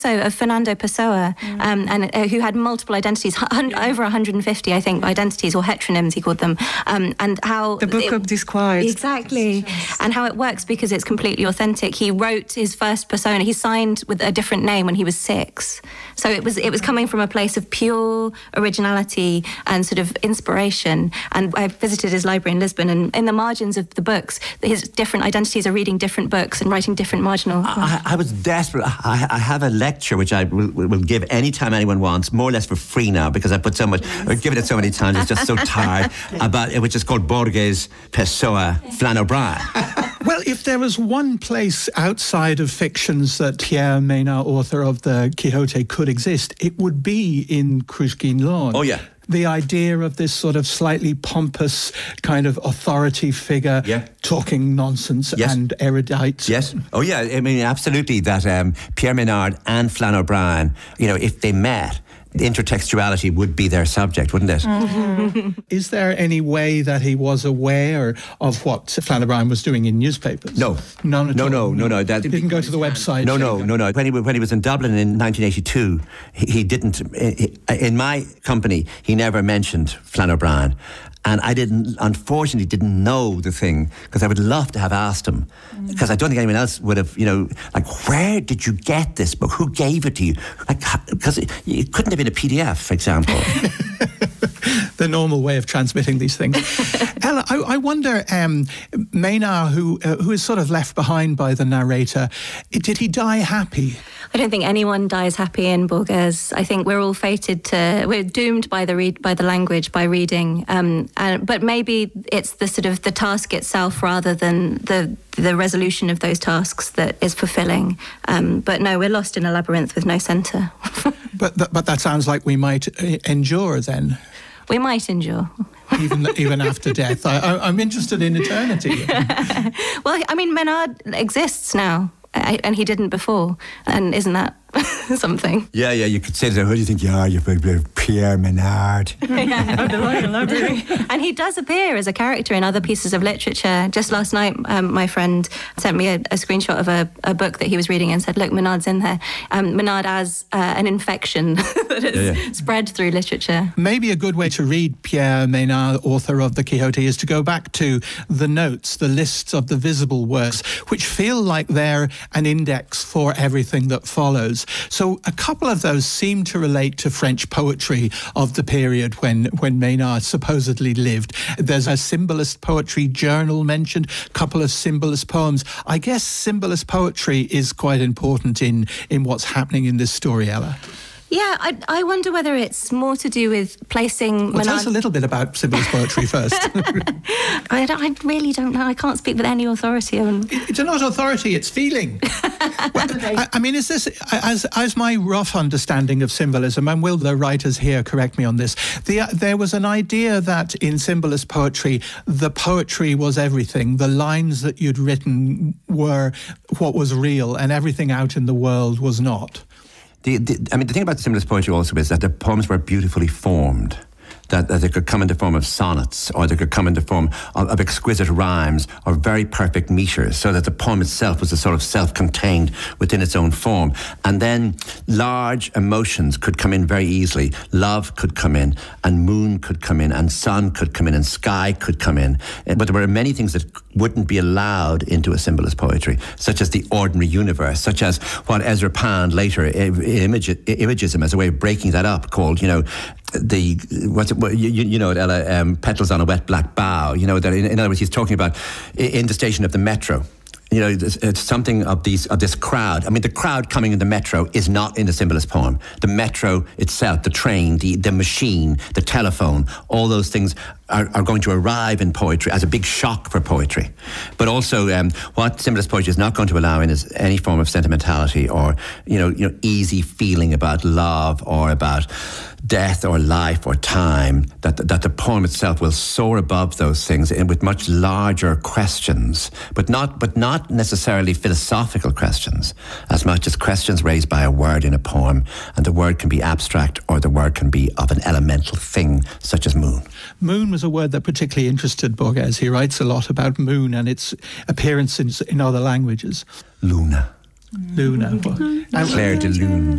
So of Fernando Pessoa, and who had multiple identities, over 150, I think, identities or heteronyms, he called them, and how... The Book of Disquiet. Exactly. And how it works because it's completely authentic. He wrote his first persona. He signed with a different name when he was 6. So it was coming from a place of pure originality and sort of inspiration. And I visited his library in Lisbon, and in the margins of the books, his different identities are reading different books and writing different marginal... I was desperate. I have a lecture which I will give anytime anyone wants, more or less for free now, because I put so much, I've given it so many times, it's just so tired, about which is called Borges, Pessoa, Flann O'Brien. Well, if there was one place outside of fictions that Pierre Menard, author of the Quixote, could exist, it would be in Cruiskeen Lawn. Oh, yeah. The idea of this sort of slightly pompous kind of authority figure talking nonsense and erudite. Yes. Oh, yeah. I mean, absolutely. That Pierre Menard and Flann O'Brien, if they met, intertextuality would be their subject, wouldn't it? Mm-hmm. Is there any way that he was aware of what Flann O'Brien was doing in newspapers? No. None at all? No. He didn't go to the website? No. When he was in Dublin in 1982, he didn't... In my company, he never mentioned Flann O'Brien. And I unfortunately didn't know the thing, because I would love to have asked him, because I don't think anyone else would have, where did you get this book? Who gave it to you? Because it couldn't have been a PDF, for example. The normal way of transmitting these things. Ella, I wonder, Menard, who is sort of left behind by the narrator, did he die happy? I don't think anyone dies happy in Borges. I think we're all we're doomed by the language, by reading. But maybe it's the sort of the task itself rather than the resolution of those tasks that is fulfilling. But no, we're lost in a labyrinth with no centre. But that sounds like we might endure then. We might endure. Even after death. I'm interested in eternity. Well, I mean, Menard exists now. And he didn't before. And isn't that something? Yeah, you could say to him, who do you think you are? You're Pierre Menard. Yeah, the Royal Library. And he does appear as a character in other pieces of literature. Just last night, my friend sent me a screenshot of a book that he was reading and said, look, Menard's in there. Menard as an infection that is spread through literature. Maybe a good way to read Pierre Menard, author of the Quixote, is to go back to the notes, the lists of the visible works, which feel like they're an index for everything that follows. So a couple of those seem to relate to French poetry of the period when Menard supposedly lived. There's a symbolist poetry journal mentioned, a couple of symbolist poems. I guess symbolist poetry is quite important in what's happening in this story, Ella. Yeah, I wonder whether it's more to do with placing... Well, tell us a little bit about symbolist poetry first. I really don't know. I can't speak with any authority on... It's not authority, it's feeling. Well, I mean, is this, as my rough understanding of symbolism, and will the writers here correct me on this, there was an idea that in symbolist poetry, the poetry was everything. The lines that you'd written were what was real, and everything out in the world was not. The thing about symbolist poetry also is that the poems were beautifully formed. That they could come in the form of sonnets, or they could come in the form of exquisite rhymes or very perfect metres, so that the poem itself was a sort of self-contained within its own form. And then large emotions could come in very easily. Love could come in, and moon could come in, and sun could come in, and sky could come in. But there were many things that wouldn't be allowed into a symbolist poetry, such as the ordinary universe, such as what Ezra Pound later images him as a way of breaking that up, called, Ella, petals on a wet black bough. That in other words, he's talking about in the station of the metro. It's something of this crowd. I mean, the crowd coming in the metro is not in the symbolist poem. The metro itself, the train, the machine, the telephone, all those things are going to arrive in poetry as a big shock for poetry. But also, what symbolist poetry is not going to allow in is any form of sentimentality or, easy feeling about love or about death or life or time. That the poem itself will soar above those things and with much larger questions, but not necessarily philosophical questions, as much as questions raised by a word in a poem. And the word can be abstract, or the word can be of an elemental thing, such as moon. Moon was a word that particularly interested Borges. He writes a lot about moon and its appearance in other languages. Luna. Luna. Claire de Lune.